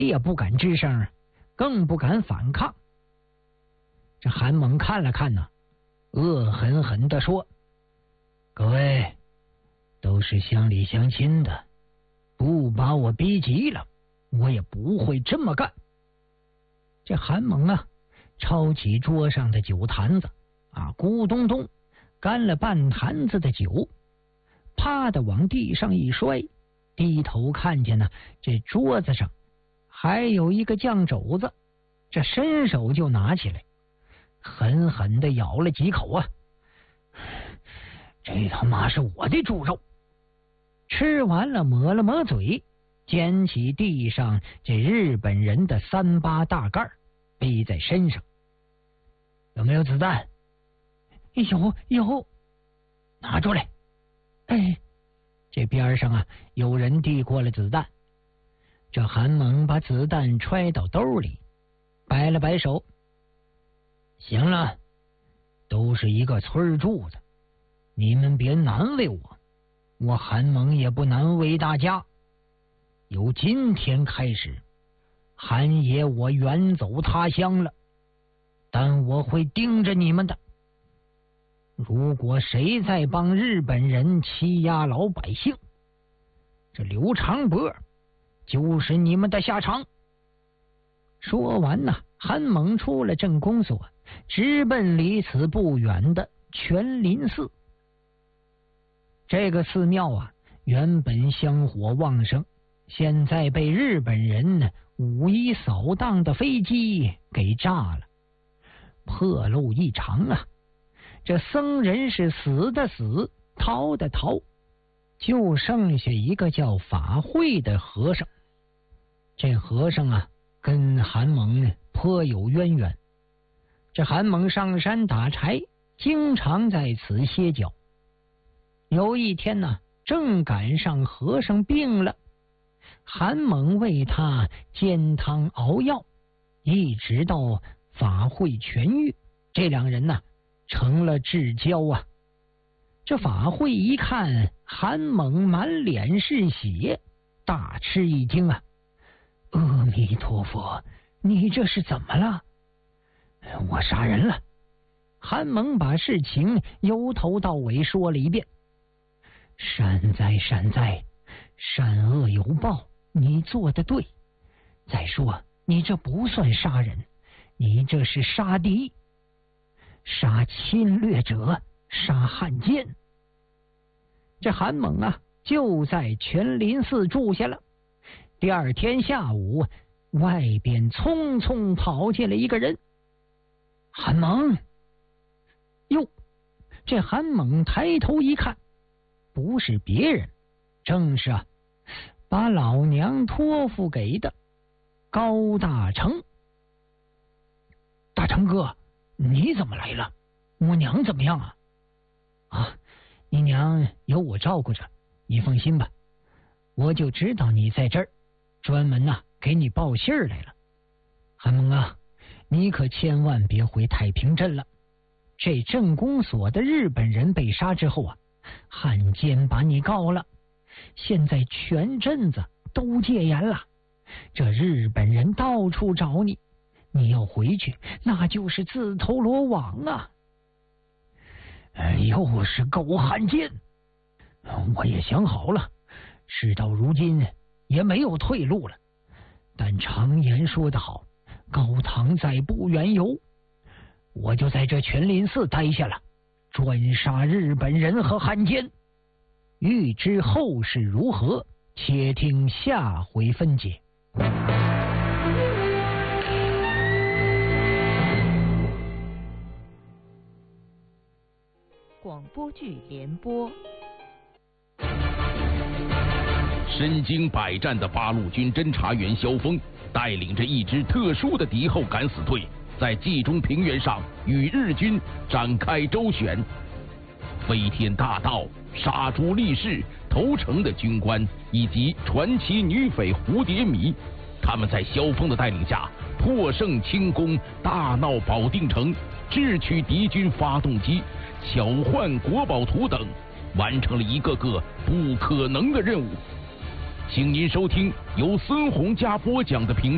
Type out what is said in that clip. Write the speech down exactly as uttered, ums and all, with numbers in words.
也不敢吱声，更不敢反抗。这韩猛看了看呢，恶狠狠地说：“各位都是乡里乡亲的，不把我逼急了，我也不会这么干。”这韩猛啊，抄起桌上的酒坛子啊，咕咚咚干了半坛子的酒，啪的往地上一摔，低头看见呢，这桌子上还有一个酱肘子，这伸手就拿起来，狠狠的咬了几口啊！这他妈是我的猪肉！吃完了，抹了抹嘴，捡起地上这日本人的三八大盖，背在身上。有没有子弹？有有，拿出来！哎，这边上啊，有人递过了子弹。这韩猛把子弹揣到兜里，摆了摆手。行了，都是一个村住的，你们别难为我，我韩猛也不难为大家。由今天开始，韩爷我远走他乡了，但我会盯着你们的。如果谁再帮日本人欺压老百姓，这刘长伯就是你们的下场。说完呢，韩猛出了镇公所，直奔离此不远的全林寺。这个寺庙啊，原本香火旺盛，现在被日本人呢五一扫荡的飞机给炸了，破漏异常啊！这僧人是死的死，逃的逃，就剩下一个叫法会的和尚。这和尚啊，跟韩猛呢颇有渊源。这韩猛上山打柴，经常在此歇脚。有一天呢，正赶上和尚病了，韩猛为他煎汤熬药，一直到法会痊愈，这两人呢成了至交啊。这法会一看韩猛满脸是血，大吃一惊啊！阿弥陀佛，你这是怎么了？我杀人了。韩猛把事情由头到尾说了一遍。善哉善哉，善恶有报，你做的对。再说你这不算杀人，你这是杀敌，杀侵略者，杀汉奸。这韩猛啊，就在全林寺住下了。第二天下午，外边匆匆跑进来一个人。韩猛，哟，这韩猛抬头一看，不是别人，正是啊，把老娘托付给的高大成。大成哥，你怎么来了？我娘怎么样啊？啊，你娘有我照顾着，你放心吧。我就知道你在这儿，专门呐、啊、给你报信儿来了。韩猛啊，你可千万别回太平镇了。这镇公所的日本人被杀之后啊，汉奸把你告了，现在全镇子都戒严了，这日本人到处找你，你要回去那就是自投罗网啊！又是狗汉奸，我也想好了，事到如今也没有退路了。但常言说得好，高堂在不远游，我就在这全林寺待下了，专杀日本人和汉奸。欲知后事如何，且听下回分解。 广播剧联播。 身经百战的八路军侦察员萧峰带领着一支特殊的敌后敢死队，在冀中平原上与日军展开周旋。飞天大盗、杀猪力士、投诚的军官以及传奇女匪蝴蝶迷，他们在萧峰的带领下破胜轻攻，大闹保定城，智取敌军发动机，巧换国宝图等，完成了一个个不可能的任务。请您收听由孙洪佳播讲的评